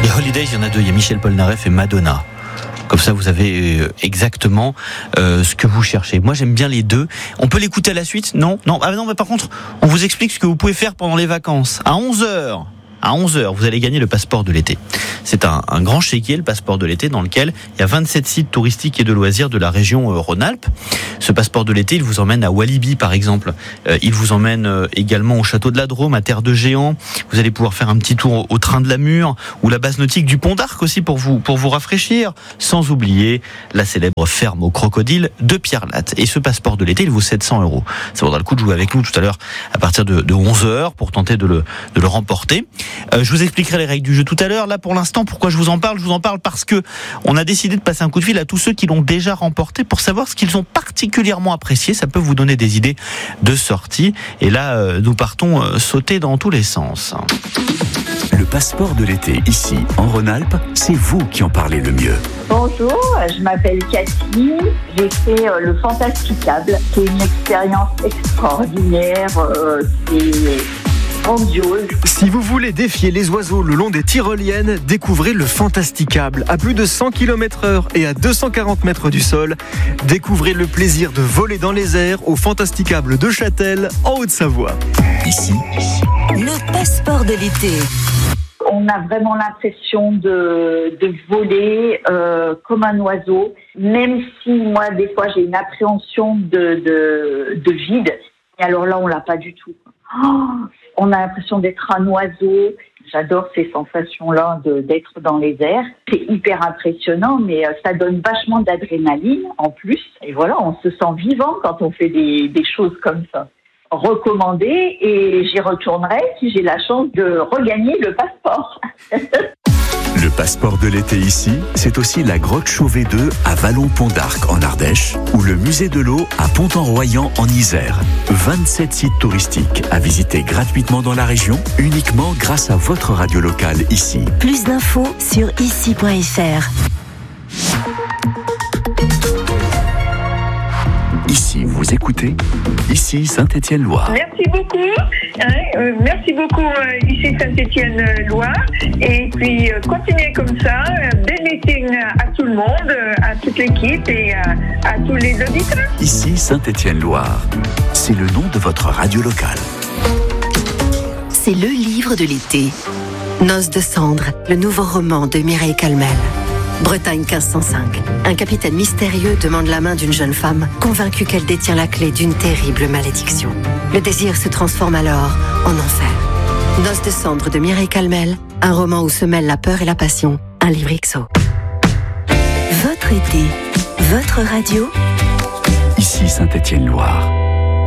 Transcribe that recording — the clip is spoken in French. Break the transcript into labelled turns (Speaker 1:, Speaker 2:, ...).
Speaker 1: Les Holidays, il y en a deux. Il y a Michel Polnareff et Madonna. Comme ça, vous avez exactement ce que vous cherchez. Moi, j'aime bien les deux. On peut l'écouter à la suite ? Non, mais par contre, on vous explique ce que vous pouvez faire pendant les vacances. À 11h. À 11h, vous allez gagner le passeport de l'été. C'est un grand chéquier, le passeport de l'été, dans lequel il y a 27 sites touristiques et de loisirs de la région Rhône-Alpes. Ce passeport de l'été, il vous emmène à Walibi, par exemple. Il vous emmène également au château de la Drôme, à Terre de Géant. Vous allez pouvoir faire un petit tour au train de la Mure ou la base nautique du Pont d'Arc aussi pour vous rafraîchir. Sans oublier la célèbre ferme aux crocodiles de Pierrelatte. Et ce passeport de l'été, il vaut 700 €. Ça vaudra le coup de jouer avec nous tout à l'heure à partir de 11h pour tenter de le remporter. Je vous expliquerai les règles du jeu tout à l'heure. Là, pour l'instant, pourquoi je vous en parle ? Je vous en parle parce que on a décidé de passer un coup de fil à tous ceux qui l'ont déjà remporté pour savoir ce qu'ils ont particulièrement apprécié. Ça peut vous donner des idées de sortie. Et là, nous partons sauter dans tous les sens.
Speaker 2: Le passeport de l'été, ici, en Rhône-Alpes, c'est vous qui en parlez le mieux.
Speaker 3: Bonjour, je m'appelle Cathy. J'ai fait le Fantasticable. C'est une expérience extraordinaire. C'est grandiose.
Speaker 4: Si vous voulez défier les oiseaux le long des tyroliennes, découvrez le Fantasticable. À plus de 100 km/h et à 240 mètres du sol, découvrez le plaisir de voler dans les airs au Fantasticable de Châtel, en Haute-Savoie.
Speaker 2: Ici,
Speaker 5: le passeport de l'été.
Speaker 3: On a vraiment l'impression de voler comme un oiseau, même si moi, des fois, j'ai une appréhension de vide. Et alors là, on l'a pas du tout. On a l'impression d'être un oiseau. J'adore ces sensations-là d'être dans les airs. C'est hyper impressionnant, mais ça donne vachement d'adrénaline en plus. Et voilà, on se sent vivant quand on fait des choses comme ça. Recommandé, et j'y retournerai si j'ai la chance de regagner le passeport.
Speaker 2: le passeport de l'été ici, c'est aussi la grotte Chauvet 2 à Vallon-Pont d'Arc en Ardèche ou le musée de l'eau à Pont-en-Royan en Isère. 27 sites touristiques à visiter gratuitement dans la région, uniquement grâce à votre radio locale ici.
Speaker 5: Plus d'infos sur ici.fr.
Speaker 2: Ici, vous écoutez, ici Saint-Étienne-Loire.
Speaker 6: Merci beaucoup, ici Saint-Étienne-Loire. Et puis, continuez comme ça. Bel meeting à tout le monde, à toute l'équipe et à tous les auditeurs.
Speaker 2: Ici Saint-Étienne-Loire, c'est le nom de votre radio locale.
Speaker 5: C'est le livre de l'été. Noces de cendres, le nouveau roman de Mireille Calmel. Bretagne 1505. Un capitaine mystérieux demande la main d'une jeune femme, convaincue qu'elle détient la clé d'une terrible malédiction. Le désir se transforme alors en enfer. Noces de cendres de Mireille Calmel, un roman où se mêlent la peur et la passion. Un livre XO.
Speaker 7: Votre été, votre radio.
Speaker 2: Ici Saint-Étienne-Loire.